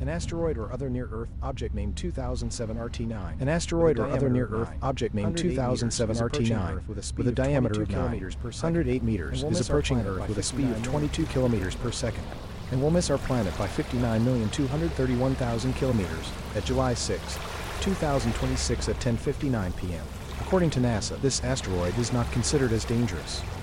An asteroid or other near-Earth object named 2007 RT9. An asteroid or other near-Earth object named 2007 RT9 with a diameter of 108 meters is approaching Earth with a speed of 22 kilometers per second and will miss our planet by 59,231,000 kilometers at July 6, 2026 at 10:59 p.m. According to NASA, this asteroid is not considered as dangerous.